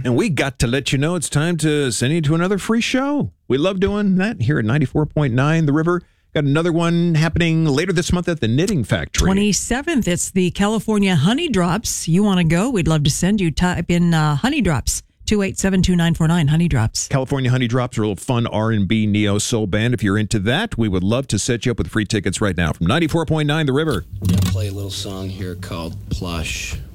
And we got to let you know it's time to send you to another free show. We love doing that here at 94.9 The River. Got another one happening later this month at the Knitting Factory. 27th, it's the California Honey Drops. You want to go? We'd love to send you. Type in Honey Drops, 287-2949, Honey Drops. California Honey Drops are a little fun R&B neo-soul band. If you're into that, we would love to set you up with free tickets right now from 94.9 The River. I'm going to play a little song here called Plush.